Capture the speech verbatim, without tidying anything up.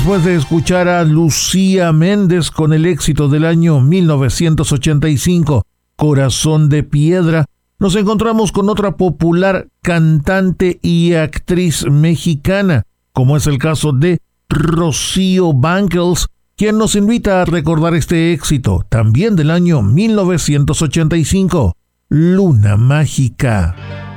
Después de escuchar a Lucía Méndez con el éxito del año mil novecientos ochenta y cinco, Corazón de Piedra, nos encontramos con otra popular cantante y actriz mexicana, como es el caso de Rocío Banquels, quien nos invita a recordar este éxito, también del año mil novecientos ochenta y cinco, Luna Mágica.